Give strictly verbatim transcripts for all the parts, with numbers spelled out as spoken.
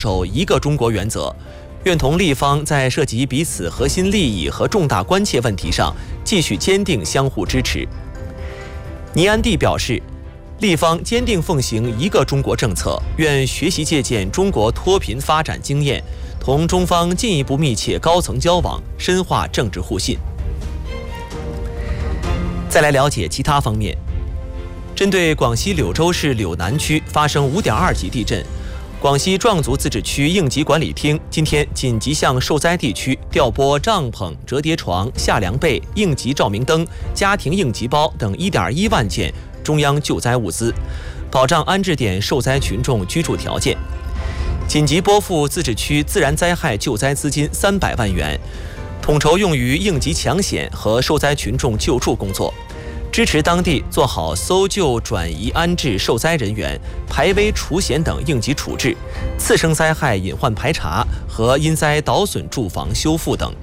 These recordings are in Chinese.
守一个中国原则，愿同立方在涉及彼此核心利益和重大关切问题上继续坚定相互支持。尼安蒂表示，立方坚定奉行一个中国政策，愿学习借鉴中国脱贫发展经验，同中方进一步密切高层交往，深化政治互信。再来了解其他方面，针对广西柳州市柳南区发生 五点二级地震，广西壮族自治区应急管理厅今天紧急向受灾地区调拨帐篷、折叠床、夏凉被、应急照明灯、家庭应急包等 一点一万件中央救灾物资，保障安置点受灾群众居住条件。紧急拨付自治区自然灾害救灾资金三百万元，统筹用于应急抢险和受灾群众救助工作，支持当地做好搜救、转移、安置受灾人员、排危除险等应急处置，次生灾害隐患排查和因灾倒损住房修复等。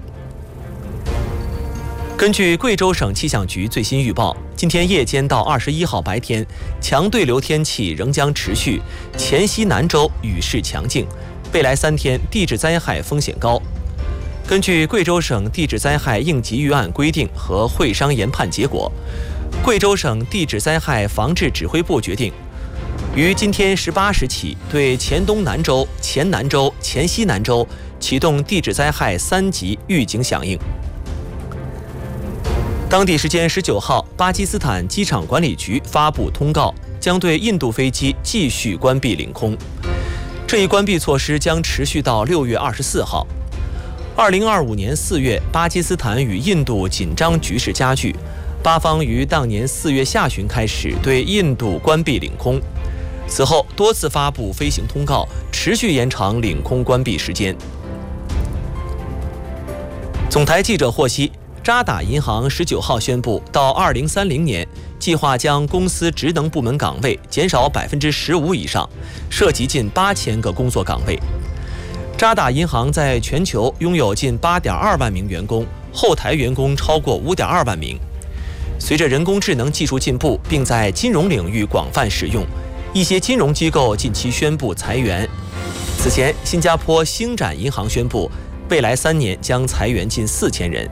根据贵州省气象局最新预报，今天夜间到二十一号白天，强对流天气仍将持续，黔西南州雨势强劲，未来三天地质灾害风险高。根据贵州省地质灾害应急预案规定和会商研判结果，贵州省地质灾害防治指挥部决定，于今天十八时起，对黔东南州、黔南州、黔西南州启动地质灾害三级预警响应。当地时间十九号，巴基斯坦机场管理局发布通告，将对印度飞机继续关闭领空。这一关闭措施将持续到六月二十四号。二零二五年四月，巴基斯坦与印度紧张局势加剧，巴方于当年四月下旬开始对印度关闭领空，此后多次发布飞行通告，持续延长领空关闭时间。总台记者获悉，渣打银行十九号宣布，到二零三零年，计划将公司职能部门岗位减少百分之十五以上，涉及近八千个工作岗位。渣打银行在全球拥有近八点二万名员工，后台员工超过五点二万名。随着人工智能技术进步，并在金融领域广泛使用，一些金融机构近期宣布裁员。此前，新加坡星展银行宣布，未来三年将裁员近四千人。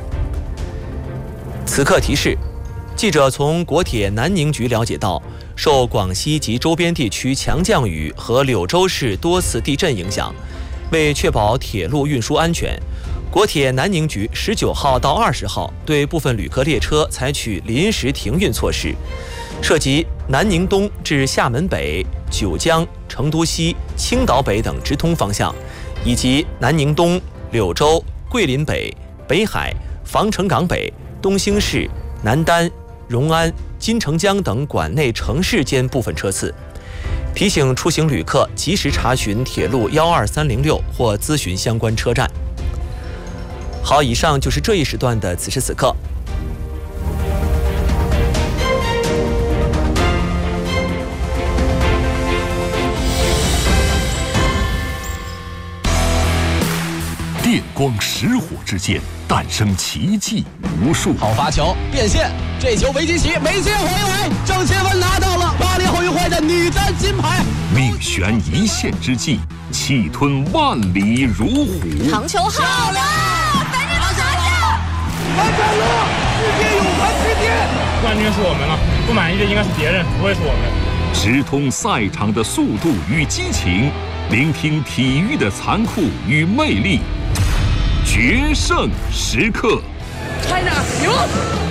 此刻提示，记者从国铁南宁局了解到，受广西及周边地区强降雨和柳州市多次地震影响，为确保铁路运输安全，国铁南宁局十九号到二十号对部分旅客列车采取临时停运措施，涉及南宁东至厦门北、九江、成都西、青岛北等直通方向，以及南宁东、柳州、桂林北、北海、防城港北、东兴市、南丹、荣安、金城江等管内城市间部分车次。提醒出行旅客及时查询铁路一二三零六或咨询相关车站。好，以上就是这一时段的此时此刻。 电光石火之间，诞生奇迹无数。 好发球，变线，这球没进起，没接回来，郑钦文拿到了巴黎奥运会的女单金牌。 命悬一线之际，气吞万里如虎。 长球好了，反正都拿下！ 完成了，世界泳坛之巅。 冠军是我们了，不满意的应该是别人，不会是我们。 直通赛场的速度与激情，聆听体育的残酷与魅力。决胜时刻 ，China 赢。